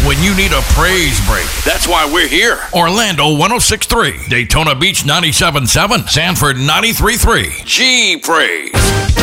when you need a praise break. That's why we're here. Orlando 106.3, Daytona Beach 97.7, Sanford 93.3. G Praise.